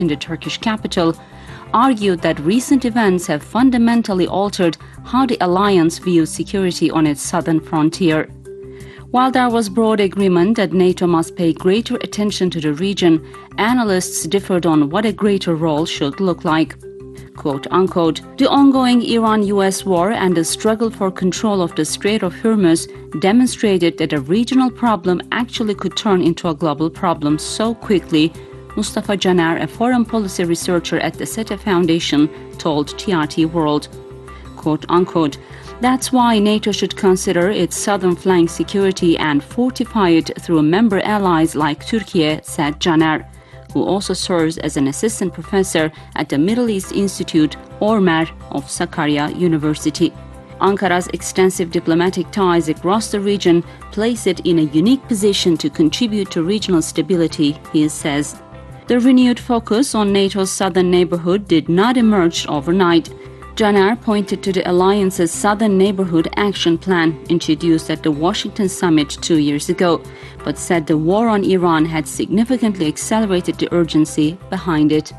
in the Turkish capital, argued that recent events have fundamentally altered how the alliance views security on its southern frontier. While there was broad agreement that NATO must pay greater attention to the region, analysts differed on what a greater role should look like. Quote unquote, the ongoing Iran-US war and the struggle for control of the Strait of Hormuz demonstrated that a regional problem actually could turn into a global problem so quickly, Mustafa Caner, a foreign policy researcher at the SETA Foundation, told TRT World. Quote unquote, that's why NATO should consider its southern flank security and fortify it through member allies like Turkey, said Caner, who also serves as an assistant professor at the Middle East Institute, ORMER, of Sakarya University. Ankara's extensive diplomatic ties across the region place it in a unique position to contribute to regional stability, he says. The renewed focus on NATO's southern neighborhood did not emerge overnight. Caner pointed to the alliance's Southern Neighborhood Action Plan introduced at the Washington summit 2 years ago, but said the war on Iran had significantly accelerated the urgency behind it.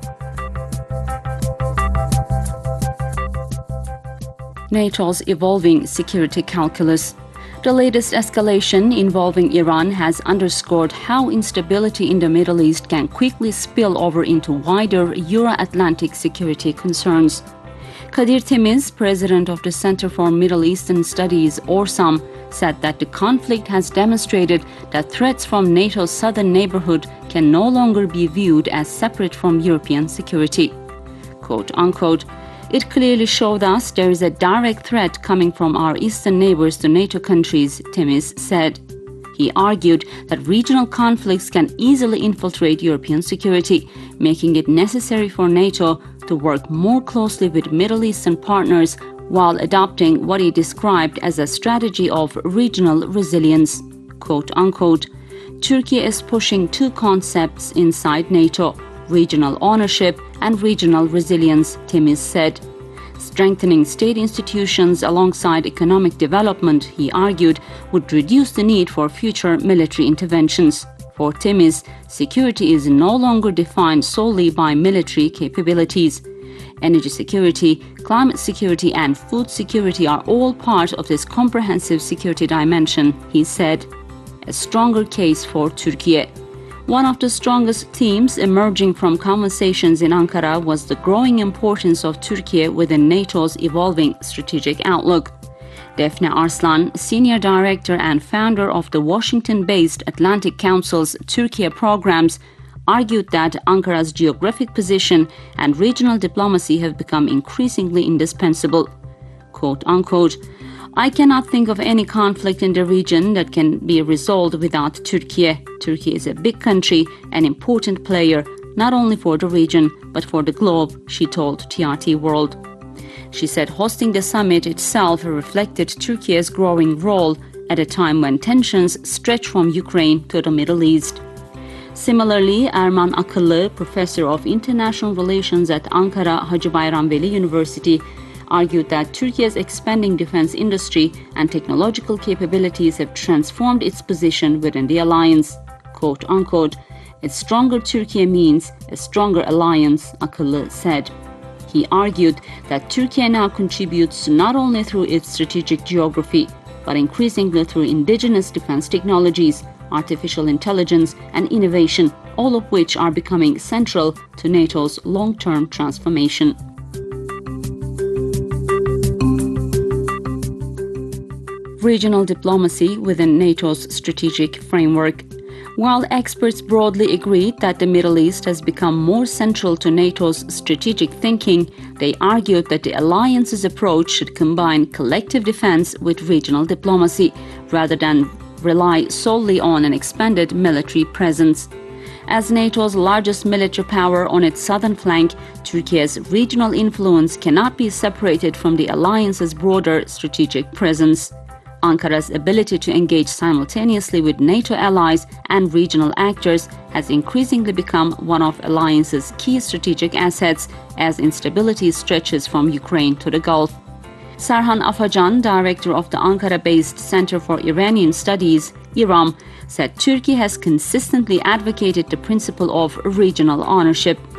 NATO's evolving security calculus. The latest escalation involving Iran has underscored how instability in the Middle East can quickly spill over into wider Euro-Atlantic security concerns. Kadir Temiz, president of the Center for Middle Eastern Studies, ORSAM, said that the conflict has demonstrated that threats from NATO's southern neighborhood can no longer be viewed as separate from European security. Quote unquote, it clearly showed us there is a direct threat coming from our eastern neighbors to NATO countries, Temiz said. He argued that regional conflicts can easily infiltrate European security, making it necessary for NATO to work more closely with Middle Eastern partners while adopting what he described as a strategy of regional resilience. Quote unquote, Turkey is pushing two concepts inside NATO, regional ownership and regional resilience, Temiz said. Strengthening state institutions alongside economic development, he argued, would reduce the need for future military interventions. For Temiz, security is no longer defined solely by military capabilities. Energy security, climate security, and food security are all part of this comprehensive security dimension, he said. A stronger case for Turkey. One of the strongest themes emerging from conversations in Ankara was the growing importance of Turkey within NATO's evolving strategic outlook. Defne Arslan, senior director and founder of the Washington-based Atlantic Council's Turkey programs, argued that Ankara's geographic position and regional diplomacy have become increasingly indispensable. Quote unquote, I cannot think of any conflict in the region that can be resolved without Turkey. Turkey is a big country, an important player, not only for the region, but for the globe, she told TRT World. She said hosting the summit itself reflected Turkey's growing role at a time when tensions stretch from Ukraine to the Middle East. Similarly, Erman Akıllı, professor of international relations at Ankara Hacı Bayram Veli University, argued that Turkey's expanding defense industry and technological capabilities have transformed its position within the alliance. Quote unquote, a stronger Turkey means a stronger alliance, Akıllı said. He argued that Turkey now contributes not only through its strategic geography, but increasingly through indigenous defense technologies, artificial intelligence, and innovation, all of which are becoming central to NATO's long-term transformation. Regional diplomacy within NATO's strategic framework. While experts broadly agreed that the Middle East has become more central to NATO's strategic thinking, they argued that the alliance's approach should combine collective defense with regional diplomacy, rather than rely solely on an expanded military presence. As NATO's largest military power on its southern flank, Turkey's regional influence cannot be separated from the alliance's broader strategic presence. Ankara's ability to engage simultaneously with NATO allies and regional actors has increasingly become one of the alliance's key strategic assets as instability stretches from Ukraine to the Gulf. Serhan Afacan, director of the Ankara-based Center for Iranian Studies, IRAM, said Turkey has consistently advocated the principle of regional ownership.